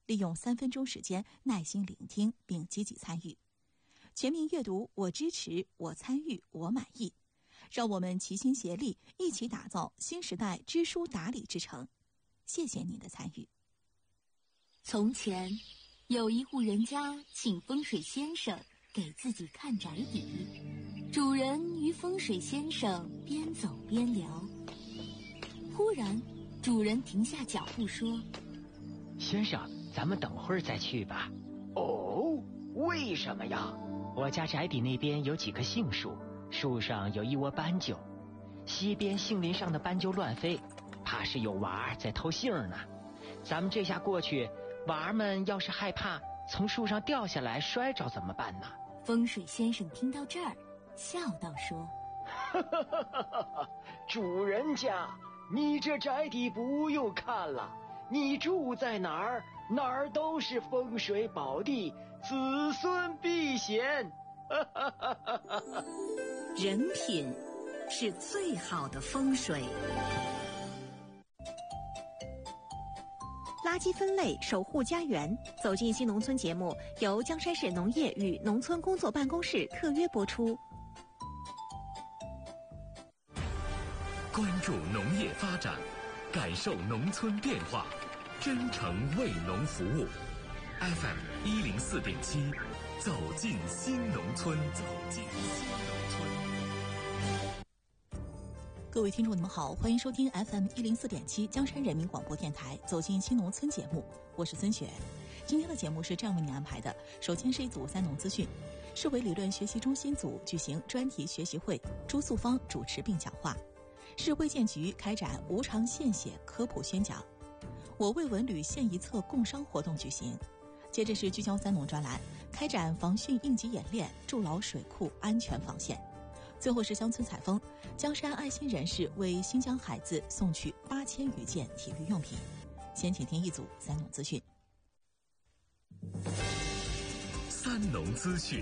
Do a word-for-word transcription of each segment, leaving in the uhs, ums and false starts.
利用三分钟时间耐心聆听并积极参与。全民阅读，我支持，我参与，我满意。让我们齐心协力，一起打造新时代知书达理之城。谢谢您的参与。 从前，有一户人家请风水先生给自己看宅邸。主人与风水先生边走边聊，忽然，主人停下脚步说：“ 先生，咱们等会儿再去吧。”“ 哦，为什么呀？”“ 我家宅邸那边有几棵杏树，树上有一窝斑鸠，西边杏林上的斑鸠乱飞，怕是有娃儿在偷杏呢。咱们这下过去，娃儿们要是害怕从树上掉下来摔着怎么办呢？” 风水先生听到这儿，笑道说：“ 哈哈哈哈哈！主人家，你这宅邸不用看了，你住在哪儿，哪儿都是风水宝地，子孙必显。”哈哈哈哈哈！ 人品是最好的风水。 垃圾分类，守护家园。走进新农村节目由江山市农业与农村工作办公室特约播出。 关注农业发展，感受农村变化，真诚为农服务。F M 一零四点七，走进新农村，走进新农村。 各位听众，你们好，欢迎收听 F M 一零四点七江山人民广播电台走进新农村节目，我是孙雪。今天的节目是这样为您安排的：首先是一组三农资讯，市委理论学习中心组举行专题学习会，朱素芳主持并讲话。市卫健局开展无偿献血科普宣讲。我为文旅献一册共商活动举行。接着是聚焦三农专栏，开展防汛应急演练，筑牢水库安全防线。最后是乡村采风，江山爱心人士为新疆孩子送去八千余件体育用品。先请听一组三农资讯。 三农资讯。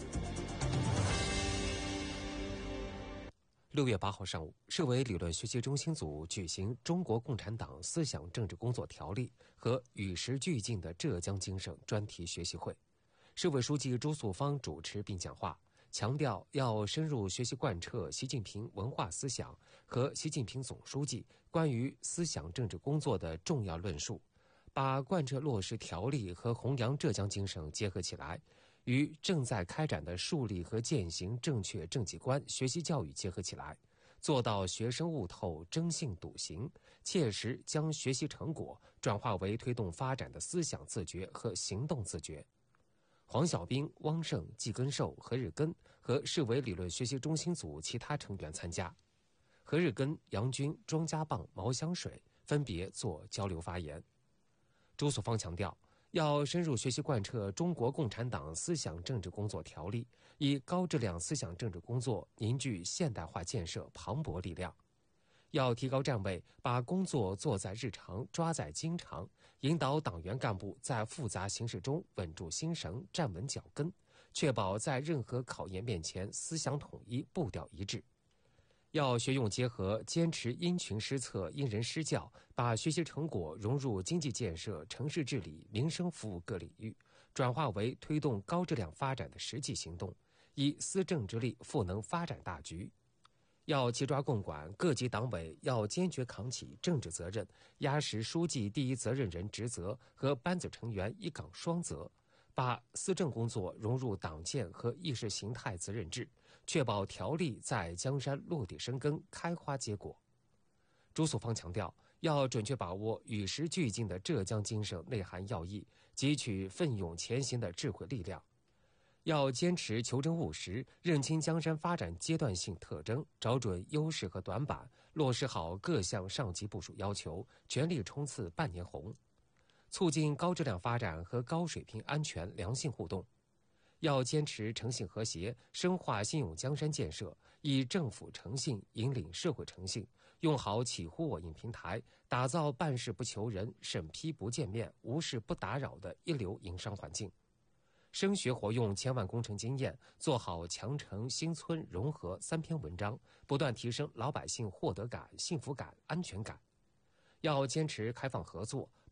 六月八号上午，市委理论学习中心组举行《中国共产党思想政治工作条例》和与时俱进的浙江精神专题学习会。市委书记朱素芳主持并讲话，强调要深入学习贯彻习近平文化思想和习近平总书记关于思想政治工作的重要论述，把贯彻落实条例和弘扬浙江精神结合起来，与正在开展的树立和践行正确政绩观学习教育结合起来，做到学生悟透、真性笃行，切实将学习成果转化为推动发展的思想自觉和行动自觉。黄小兵、汪胜、季根寿、何日根和市委理论学习中心组其他成员参加。何日根、杨军、庄家棒、毛香水分别做交流发言。朱素芳强调，要深入学习贯彻中国共产党思想政治工作条例，以高质量思想政治工作凝聚现代化建设磅礴力量。要提高站位，把工作做在日常，抓在经常，引导党员干部在复杂形势中稳住心神，站稳脚跟，确保在任何考验面前思想统一，步调一致。要学用结合，坚持因群施策、因人施教，把学习成果融入经济建设、城市治理、民生服务各领域，转化为推动高质量发展的实际行动，以思政之力赋能发展大局。要齐抓共管，各级党委要坚决扛起政治责任，压实书记第一责任人职责和班子成员一岗双责，把思政工作融入党建和意识形态责任制，确保条例在江山落地生根、开花结果。朱素芳强调，要准确把握与时俱进的浙江精神内涵要义，汲取奋勇前行的智慧力量。要坚持求真务实，认清江山发展阶段性特征，找准优势和短板，落实好各项上级部署要求，全力冲刺半年红，促进高质量发展和高水平安全良性互动。要坚持诚信和谐，深化信用江山建设，以政府诚信引领社会诚信，用好起呼我应平台，打造办事不求人、审批不见面、无事不打扰的一流营商环境。深学活用千万工程经验，做好强城新村融合三篇文章，不断提升老百姓获得感、幸福感、安全感。要坚持开放合作，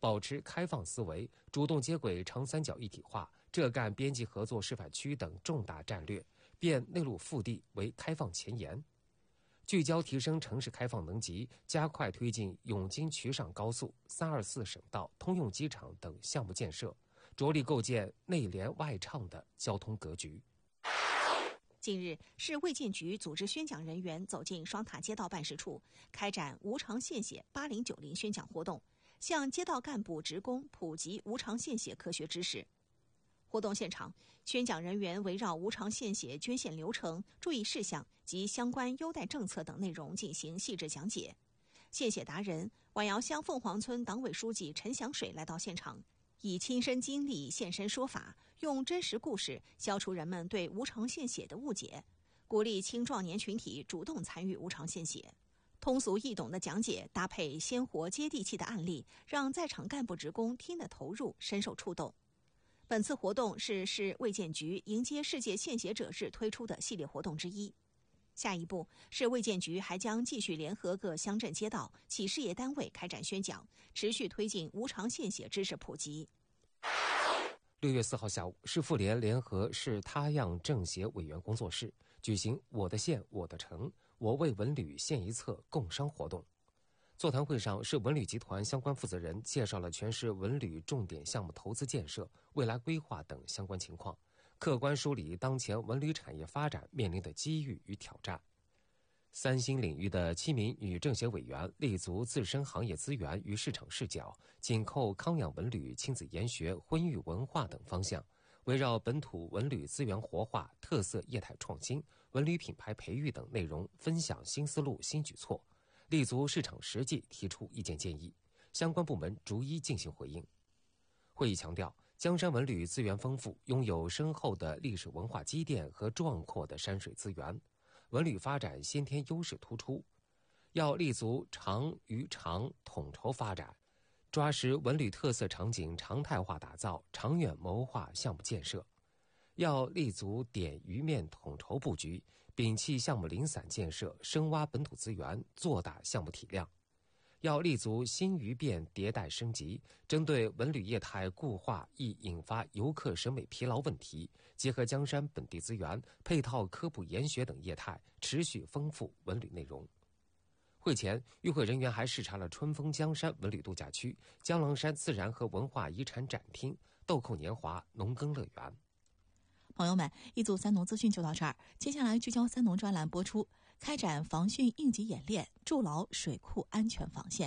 保持开放思维，主动接轨长三角一体化、浙赣边际合作示范区等重大战略，变内陆腹地为开放前沿。聚焦提升城市开放能级，加快推进永京渠上高速、三二四省道、通用机场等项目建设，着力构建内联外畅的交通格局。 近日，市卫健局组织宣讲人员走进双塔街道办事处，开展无偿献血八零九零宣讲活动，向街道干部职工普及无偿献血科学知识。活动现场，宣讲人员围绕无偿献血捐献流程、注意事项及相关优待政策等内容进行细致讲解。献血达人晚窑乡凤凰村党委书记陈祥水来到现场，以亲身经历现身说法，用真实故事消除人们对无偿献血的误解，鼓励青壮年群体主动参与无偿献血。通俗易懂的讲解搭配鲜活接地气的案例，让在场干部职工听得投入，深受触动。本次活动是市卫健局迎接世界献血者日推出的系列活动之一。下一步，市卫健局还将继续联合各乡镇街道、企事业单位开展宣讲，持续推进无偿献血知识普及。 六月四号下午，市妇联联合市他样政协委员工作室举行“我的县我的城，我为文旅献一策”共商活动。座谈会上，市文旅集团相关负责人介绍了全市文旅重点项目投资建设、未来规划等相关情况，客观梳理当前文旅产业发展面临的机遇与挑战。三星领域的七名女政协委员立足自身行业资源与市场视角，紧扣康养文旅、亲子研学、婚育文化等方向，围绕本土文旅资源活化、特色业态创新、文旅品牌培育等内容分享新思路、新举措，立足市场实际提出意见建议，相关部门逐一进行回应。会议强调，江山文旅资源丰富，拥有深厚的历史文化积淀和壮阔的山水资源，文旅发展先天优势突出，要立足长于长统筹发展，抓实文旅特色场景常态化打造，长远谋划项目建设。要立足点鱼面统筹布局，摒弃项目零散建设，深挖本土资源，做大项目体量。要立足新鱼变迭代升级，针对文旅业态固化易引发游客审美疲劳问题，结合江山本地资源，配套科普研学等业态，持续丰富文旅内容。会前，与会人员还视察了春风江山文旅度假区、江郎山自然和文化遗产展厅、豆蔻年华农耕乐园。 朋友们，一组三农资讯就到这儿，接下来聚焦三农专栏播出，开展防汛应急演练，筑牢水库安全防线。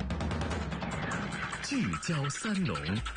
聚焦三农。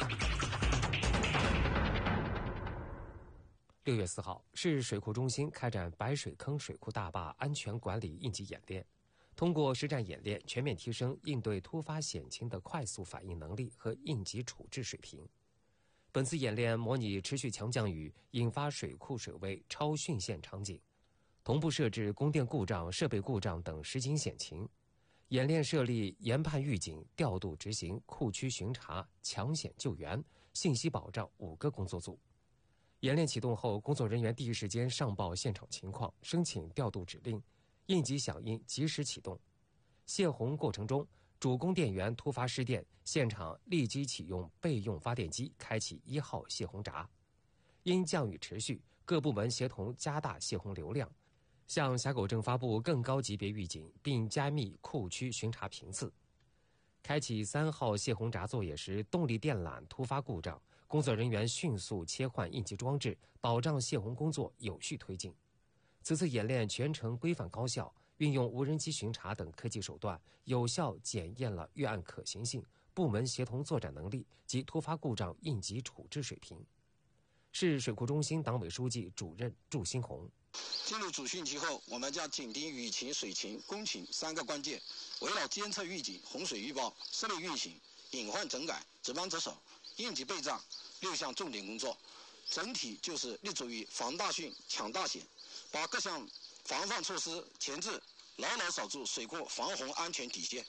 六月四号，市水库中心开展白水坑水库大坝安全管理应急演练，通过实战演练，全面提升应对突发险情的快速反应能力和应急处置水平。本次演练模拟持续强降雨引发水库水位超汛限场景，同步设置供电故障、设备故障等实景险情。演练设立研判预警、调度执行、库区巡查、抢险救援、信息保障五个工作组。演练启动后，工作人员第一时间上报现场情况，申请调度指令，应急响应及时启动。泄洪过程中，主供电源突发失电，现场立即启用备用发电机，开启一号泄洪闸。因降雨持续，各部门协同加大泄洪流量，向峡口镇发布更高级别预警，并加密库区巡查频次。开启三号泄洪闸作业时，动力电缆突发故障，工作人员迅速切换应急装置，保障泄洪工作有序推进。此次演练全程规范高效，运用无人机巡查等科技手段，有效检验了预案可行性、部门协同作战能力及突发故障应急处置水平。市水库中心党委书记主任祝新红。 进入主汛期后，我们将紧盯雨情、水情、工情三个关键，围绕监测预警、洪水预报、设备运行、隐患整改、值班值守、应急备战六项重点工作。整体就是立足于防大汛、抢大险，把各项防范措施前置，牢牢守住水库防洪安全底线。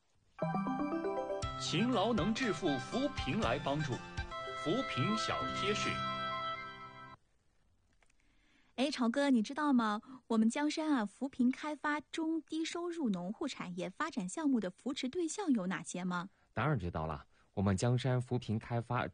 勤劳能致富，扶贫来帮助，扶贫小贴士。 哎，朝哥，你知道吗？我们江山啊，扶贫开发中低收入农户产业发展项目的扶持对象有哪些吗？ 当然知道了。 我们江山扶贫开发